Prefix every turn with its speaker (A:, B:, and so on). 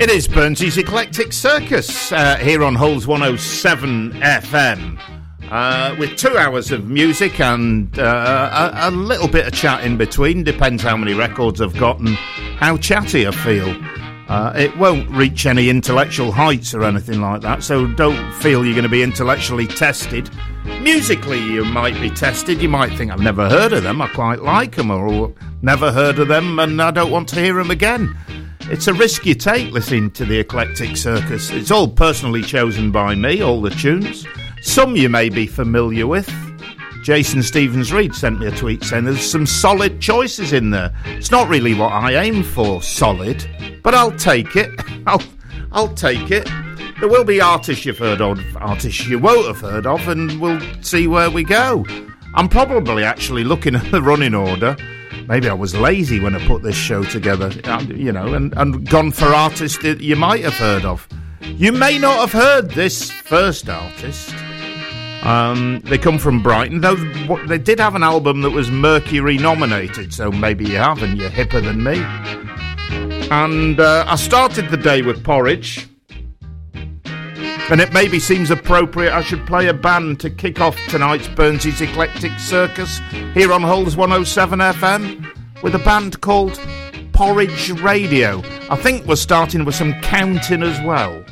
A: It is Burnsy's Eclectic Circus here on Holes 107 FM with 2 hours of music and a little bit of chat in between. Depends how many records I've got and how chatty I feel. It won't reach any intellectual heights or anything like that, so don't feel you're going to be intellectually tested. Musically, you might be tested. You might think, I've never heard of them, I quite like them, or never heard of them and I don't want to hear them again. It's a risk you take listening to the Eclectic Circus. It's all personally chosen by me, all the tunes. Some you may be familiar with. Jason Stevens-Reid sent me a tweet saying there's some solid choices in there. It's not really what I aim for, solid, but I'll take it. I'll take it. There will be artists you've heard of, artists you won't have heard of, and we'll see where we go. I'm probably actually looking at the running order. Maybe I was lazy when I put this show together, and gone for artists that you might have heard of. You may not have heard this first artist. They come from Brighton, though they did have an album that was Mercury nominated, so maybe you have and you're hipper than me. And I started the day with Porridge, and it maybe seems appropriate I should play a band to kick off tonight's Burnsy's Eclectic Circus here on Holes 107 FM with a band called Porridge Radio. I think we're starting with some counting as well.